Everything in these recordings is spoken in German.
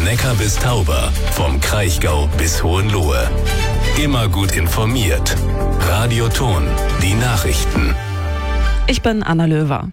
Neckar bis Tauber, vom Kraichgau bis Hohenlohe. Immer gut informiert. Radio Thon, die Nachrichten. Ich bin Anna Löwer.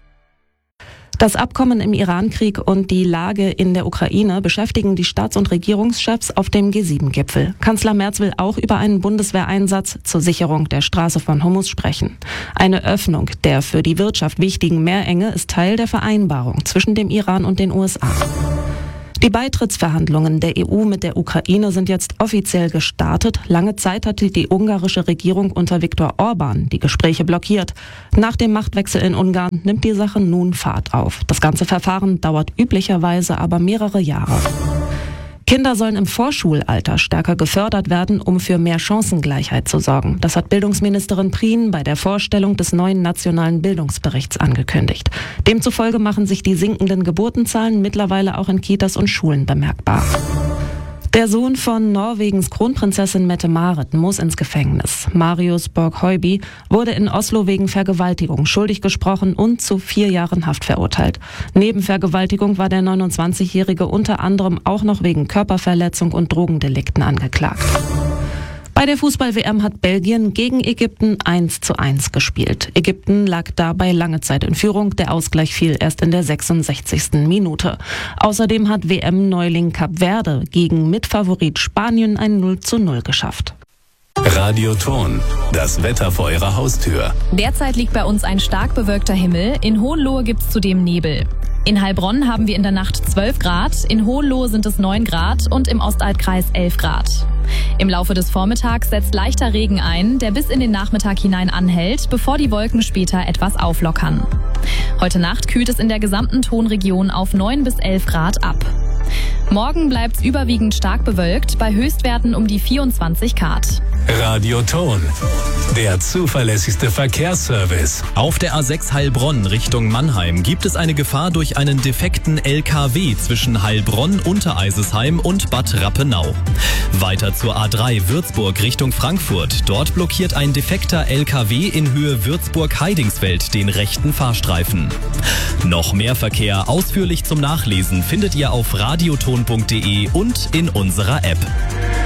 Das Abkommen im Iran-Krieg und die Lage in der Ukraine beschäftigen die Staats- und Regierungschefs auf dem G7-Gipfel. Kanzler Merz will auch über einen Bundeswehreinsatz zur Sicherung der Straße von Hormuz sprechen. Eine Öffnung der für die Wirtschaft wichtigen Meerenge ist Teil der Vereinbarung zwischen dem Iran und den USA. Die Beitrittsverhandlungen der EU mit der Ukraine sind jetzt offiziell gestartet. Lange Zeit hatte die ungarische Regierung unter Viktor Orban die Gespräche blockiert. Nach dem Machtwechsel in Ungarn nimmt die Sache nun Fahrt auf. Das ganze Verfahren dauert üblicherweise aber mehrere Jahre. Kinder sollen im Vorschulalter stärker gefördert werden, um für mehr Chancengleichheit zu sorgen. Das hat Bildungsministerin Prien bei der Vorstellung des neuen nationalen Bildungsberichts angekündigt. Demzufolge machen sich die sinkenden Geburtenzahlen mittlerweile auch in Kitas und Schulen bemerkbar. Der Sohn von Norwegens Kronprinzessin Mette-Marit muss ins Gefängnis. Marius Borg-Høiby wurde in Oslo wegen Vergewaltigung schuldig gesprochen und zu 4 Jahren Haft verurteilt. Neben Vergewaltigung war der 29-Jährige unter anderem auch noch wegen Körperverletzung und Drogendelikten angeklagt. Bei der Fußball-WM hat Belgien gegen Ägypten 1:1 gespielt. Ägypten lag dabei lange Zeit in Führung. Der Ausgleich fiel erst in der 66. Minute. Außerdem hat WM-Neuling Kap Verde gegen Mitfavorit Spanien ein 0:0 geschafft. Radio Thon, das Wetter vor Ihrer Haustür. Derzeit liegt bei uns ein stark bewölkter Himmel. In Hohenlohe gibt's zudem Nebel. In Heilbronn haben wir in der Nacht 12 Grad, in Hohenlohe sind es 9 Grad und im Ostalbkreis 11 Grad. Im Laufe des Vormittags setzt leichter Regen ein, der bis in den Nachmittag hinein anhält, bevor die Wolken später etwas auflockern. Heute Nacht kühlt es in der gesamten Thonregion auf 9 bis 11 Grad ab. Morgen bleibt es überwiegend stark bewölkt, bei Höchstwerten um die 24 Grad. Radio Thon, der zuverlässigste Verkehrsservice. Auf der A6 Heilbronn Richtung Mannheim gibt es eine Gefahr durch einen defekten LKW zwischen Heilbronn, Untereisesheim und Bad Rappenau. Weiter zur A3 Würzburg Richtung Frankfurt. Dort blockiert ein defekter LKW in Höhe Würzburg-Heidingsfeld den rechten Fahrstreifen. Noch mehr Verkehr ausführlich zum Nachlesen findet ihr auf radiothon.de und in unserer App.